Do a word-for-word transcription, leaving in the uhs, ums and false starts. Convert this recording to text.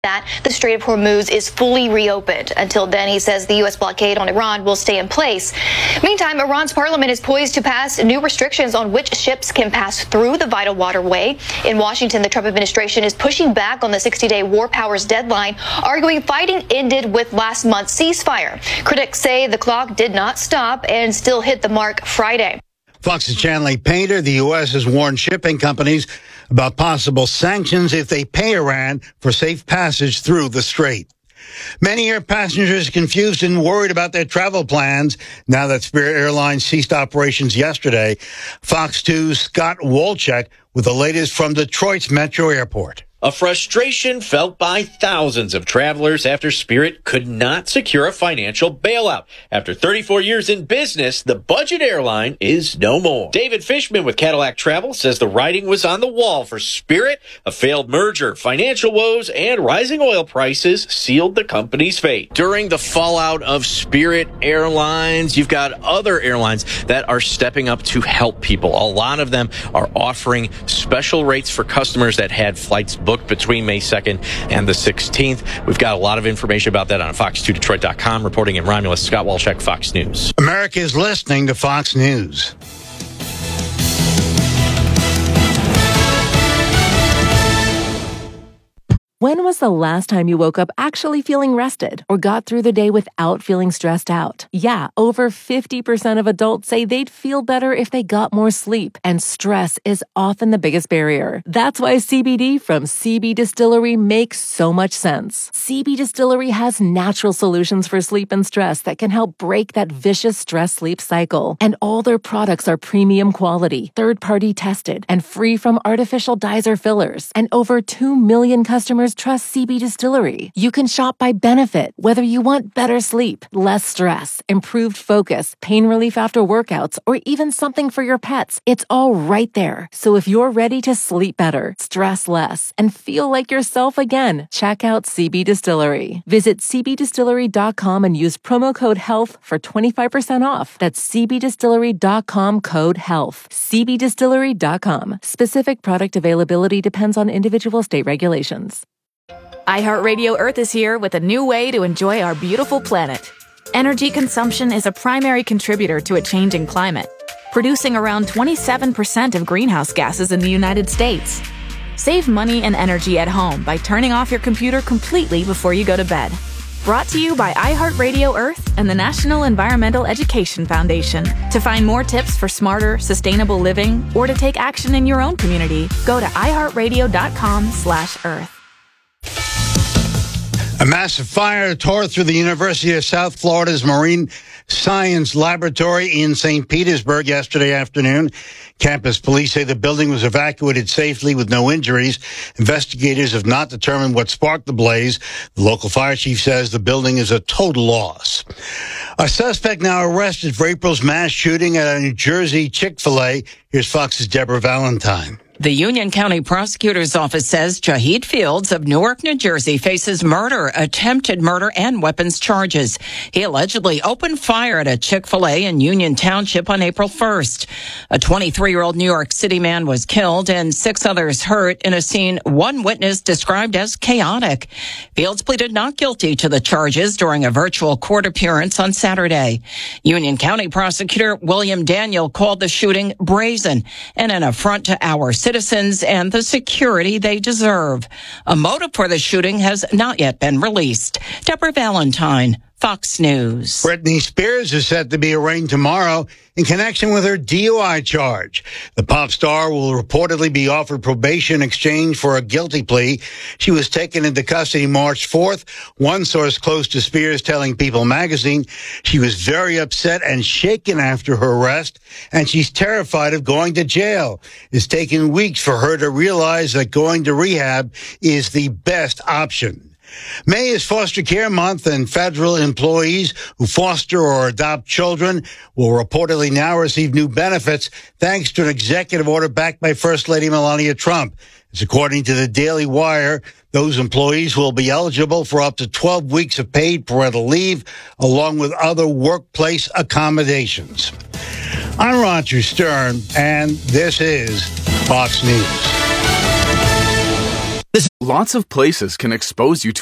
that the Strait of Hormuz is fully reopened. Until then, he says the U S blockade on Iran will stay in place. Meantime, Iran's parliament is poised to pass new restrictions on which ships can pass through the vital waterway. In Washington, the Trump administration is pushing back on the sixty-day war powers deadline, arguing fighting ended with last month's ceasefire. Critics say the clock did not stop and still hit the mark Friday. Fox's Chanley Painter, the U S has warned shipping companies about possible sanctions if they pay Iran for safe passage through the strait. Many air passengers confused and worried about their travel plans now that Spirit Airlines ceased operations yesterday. Fox two's Scott Wolchek with the latest from Detroit's Metro Airport. A frustration felt by thousands of travelers after Spirit could not secure a financial bailout. After thirty-four years in business, the budget airline is no more. David Fishman with Cadillac Travel says the writing was on the wall for Spirit. A failed merger, financial woes, and rising oil prices sealed the company's fate. During the fallout of Spirit Airlines, you've got other airlines that are stepping up to help people. A lot of them are offering special rates for customers that had flights booked between May second and the sixteenth. We've got a lot of information about that on fox two detroit dot com. Reporting in Romulus, Scott Walchek, Fox News. America is listening to Fox News. When was the last time you woke up actually feeling rested or got through the day without feeling stressed out? Yeah, over fifty percent of adults say they'd feel better if they got more sleep, and stress is often the biggest barrier. That's why C B D from C B Distillery makes so much sense. C B Distillery has natural solutions for sleep and stress that can help break that vicious stress-sleep cycle. And all their products are premium quality, third-party tested, and free from artificial dyes or fillers. And over two million customers trust C B Distillery. You can shop by benefit, whether you want better sleep, less stress, improved focus, pain relief after workouts, or even something for your pets. It's all right there. So if you're ready to sleep better, stress less, and feel like yourself again, check out C B Distillery. Visit c b distillery dot com and use promo code HEALTH for twenty-five percent off. That's c b distillery dot com code HEALTH. c b distillery dot com. Specific product availability depends on individual state regulations. iHeartRadio Earth is here with a new way to enjoy our beautiful planet. Energy consumption is a primary contributor to a changing climate, producing around twenty-seven percent of greenhouse gases in the United States. Save money and energy at home by turning off your computer completely before you go to bed. Brought to you by iHeartRadio Earth and the National Environmental Education Foundation. To find more tips for smarter, sustainable living, or to take action in your own community, go to i heart radio dot com slash earth. A massive fire tore through the University of South Florida's Marine Science Laboratory in Saint Petersburg yesterday afternoon. Campus police say the building was evacuated safely with no injuries. Investigators have not determined what sparked the blaze. The local fire chief says the building is a total loss. A suspect now arrested for April's mass shooting at a New Jersey Chick-fil-A. Here's Fox's Deborah Valentine. The Union County Prosecutor's Office says Jaheed Fields of Newark, New Jersey faces murder, attempted murder, and weapons charges. He allegedly opened fire at a Chick-fil-A in Union Township on April first. A twenty-three-year-old New York City man was killed and six others hurt in a scene one witness described as chaotic. Fields pleaded not guilty to the charges during a virtual court appearance on Saturday. Union County Prosecutor William Daniel called the shooting brazen and an affront to our citizens. citizens and the security they deserve. A motive for the shooting has not yet been released. Deborah Valentine, Fox News. Britney Spears is set to be arraigned tomorrow in connection with her D U I charge. The pop star will reportedly be offered probation in exchange for a guilty plea. She was taken into custody March fourth. One source close to Spears telling People magazine she was very upset and shaken after her arrest, and she's terrified of going to jail. It's taken weeks for her to realize that going to rehab is the best option. May is Foster Care Month, and federal employees who foster or adopt children will reportedly now receive new benefits thanks to an executive order backed by First Lady Melania Trump. It's according to the Daily Wire. Those employees will be eligible for up to twelve weeks of paid parental leave, along with other workplace accommodations. I'm Roger Stern, and this is Fox News. Lots of places can expose you to